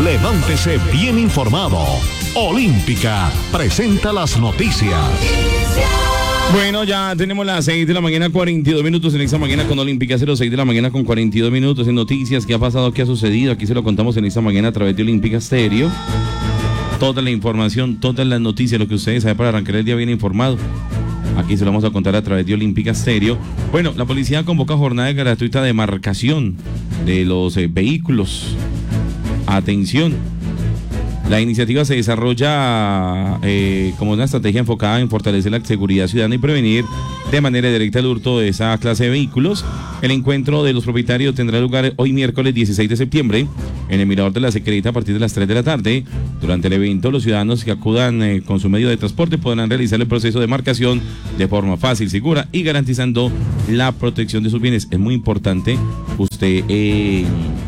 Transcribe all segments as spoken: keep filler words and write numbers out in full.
Levántese bien informado. Olímpica presenta las noticias. Bueno, ya tenemos las seis de la mañana, cuarenta y dos minutos en esta mañana con Olímpica, cero seis de la mañana con cuarenta y dos minutos en noticias. ¿Qué ha pasado? ¿Qué ha sucedido? Aquí se lo contamos en esta mañana a través de Olímpica Estéreo. Toda la información, todas las noticias, lo que ustedes saben para arrancar el día bien informado. Aquí se lo vamos a contar a través de Olímpica Estéreo. Bueno, la policía convoca jornada gratuita de marcación de los eh, vehículos. Atención. La iniciativa se desarrolla eh, como una estrategia enfocada en fortalecer la seguridad ciudadana y prevenir de manera directa el hurto de esa clase de vehículos. El encuentro de los propietarios tendrá lugar hoy miércoles dieciséis de septiembre en el Mirador de la Secreta a partir de las tres de la tarde. Durante el evento, los ciudadanos que acudan eh, con su medio de transporte podrán realizar el proceso de marcación de forma fácil, segura y garantizando la protección de sus bienes. Es muy importante usted eh,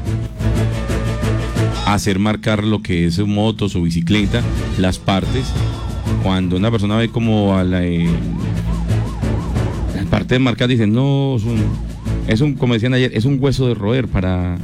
hacer marcar lo que es su moto, su bicicleta, las partes. Cuando una persona ve como a la, eh, la parte de marcar, dicen, no, es un, es un, como decían ayer, es un hueso de roer para,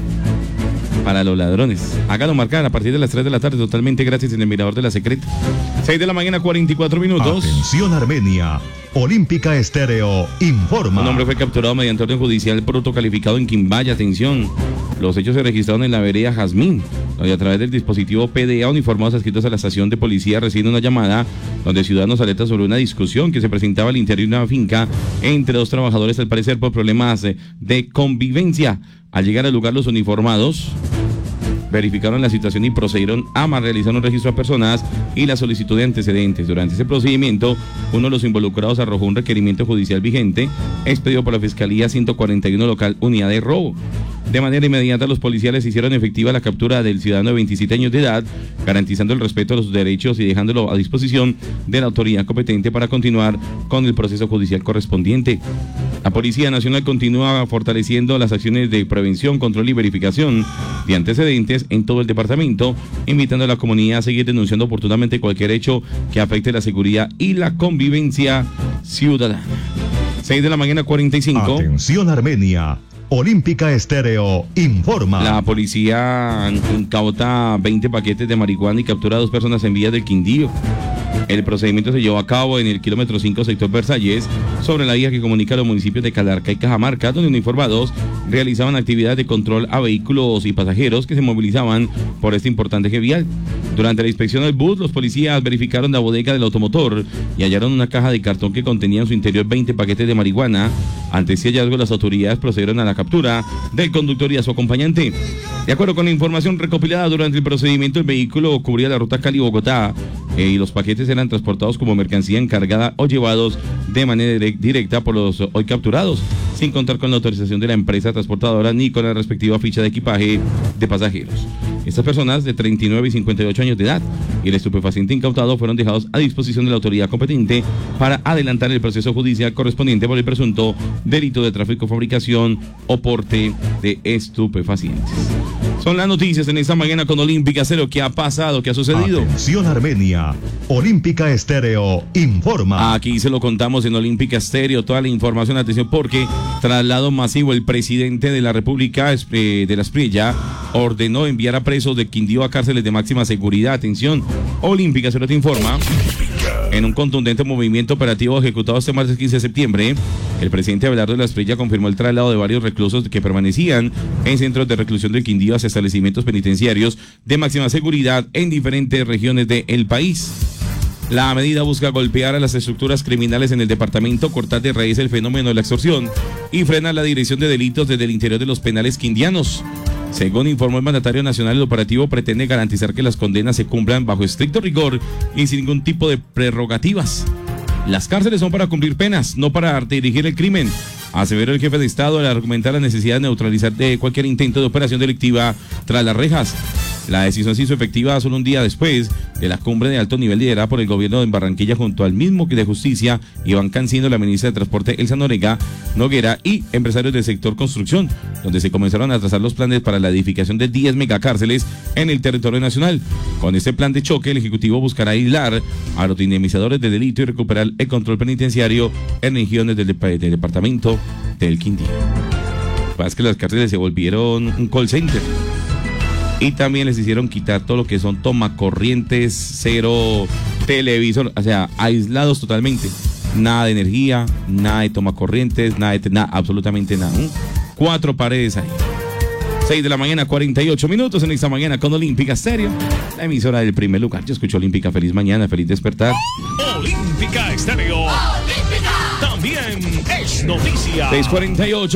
para los ladrones. Hágalo marcar a partir de las tres de la tarde, totalmente gratis en el Mirador de la Secreta. seis de la mañana, cuarenta y cuatro minutos. Atención Armenia. Olímpica Estéreo informa. Un hombre fue capturado mediante orden judicial por hurto calificado en Quimbaya. Atención. Los hechos se registraron en la vereda Jazmín, donde a través del dispositivo P D A uniformados adscritos a la estación de policía reciben una llamada donde ciudadanos alertan sobre una discusión que se presentaba al interior de una finca entre dos trabajadores, al parecer por problemas de convivencia. Al llegar al lugar, los uniformados verificaron la situación y procedieron a realizar un registro a personas y la solicitud de antecedentes. Durante ese procedimiento, uno de los involucrados arrojó un requerimiento judicial vigente expedido por la Fiscalía ciento cuarenta y uno local Unidad de Robo. De manera inmediata, los policiales hicieron efectiva la captura del ciudadano de veintisiete años de edad, garantizando el respeto a los derechos y dejándolo a disposición de la autoridad competente para continuar con el proceso judicial correspondiente. La Policía Nacional continúa fortaleciendo las acciones de prevención, control y verificación de antecedentes en todo el departamento, invitando a la comunidad a seguir denunciando oportunamente cualquier hecho que afecte la seguridad y la convivencia ciudadana. seis de la mañana, cuarenta y cinco. Atención Armenia. Olímpica Estéreo informa. La policía incauta veinte paquetes de marihuana y captura a dos personas en vías del Quindío. El procedimiento se llevó a cabo en el kilómetro cinco, sector Versalles, sobre la vía que comunica los municipios de Calarca y Cajamarca, donde uniformados realizaban actividades de control a vehículos y pasajeros que se movilizaban por este importante eje vial. Durante la inspección del bus, los policías verificaron la bodega del automotor y hallaron una caja de cartón que contenía en su interior veinte paquetes de marihuana. Ante este hallazgo, las autoridades procedieron a la captura del conductor y a su acompañante. De acuerdo con la información recopilada durante el procedimiento, el vehículo cubría la ruta Cali-Bogotá eh, y los paquetes eran transportados como mercancía encargada o llevados de manera directa por los hoy capturados, sin contar con la autorización de la empresa transportadora ni con la respectiva ficha de equipaje de pasajeros. Estas personas de treinta y nueve y cincuenta y ocho años de edad y el estupefaciente incautado fueron dejados a disposición de la autoridad competente para adelantar el proceso judicial correspondiente por el presunto delito de tráfico, fabricación o porte de estupefacientes. Son las noticias en esta mañana con Olímpica Estéreo. ¿Qué ha pasado? ¿Qué ha sucedido? Atención Armenia. Olímpica Estéreo informa. Aquí se lo contamos en Olímpica Estéreo. Toda la información, atención, porque traslado masivo. El presidente de la República eh, de la Espriella ordenó enviar a presos de Quindío a cárceles de máxima seguridad. Atención, Olímpica Estéreo te informa. En un contundente movimiento operativo ejecutado este martes quince de septiembre, el presidente Abelardo de la Espriella confirmó el traslado de varios reclusos que permanecían en centros de reclusión del Quindío hacia establecimientos penitenciarios de máxima seguridad en diferentes regiones del país. La medida busca golpear a las estructuras criminales en el departamento, cortar de raíz el fenómeno de la extorsión y frenar la dirección de delitos desde el interior de los penales quindianos. Según informó el mandatario nacional, el operativo pretende garantizar que las condenas se cumplan bajo estricto rigor y sin ningún tipo de prerrogativas. Las cárceles son para cumplir penas, no para dirigir el crimen, aseveró el jefe de Estado al argumentar la necesidad de neutralizar de cualquier intento de operación delictiva tras las rejas. La decisión se hizo efectiva solo un día después de la cumbre de alto nivel liderada por el gobierno de Barranquilla junto al mismo que de Justicia, Iván Cancino, la ministra de Transporte Elsa Noguera, Noguera y empresarios del sector construcción, donde se comenzaron a trazar los planes para la edificación de diez megacárceles en el territorio nacional. Con este plan de choque, el Ejecutivo buscará aislar a los dinamizadores de delito y recuperar el control penitenciario en regiones del, del departamento del Quindío. Lo que pasa es que las cárceles se volvieron un call center. Y también les hicieron quitar todo lo que son tomacorrientes, cero televisor, o sea, aislados totalmente. Nada de energía, nada de tomacorrientes, nada de nada, absolutamente nada. ¿Mm? Cuatro paredes ahí. seis de la mañana, cuarenta y ocho minutos en esta mañana con Olímpica Estéreo, la emisora del primer lugar. Yo escucho Olímpica, feliz mañana, feliz despertar. Olímpica Estéreo. Olímpica. También es noticia. seis cuarenta y ocho.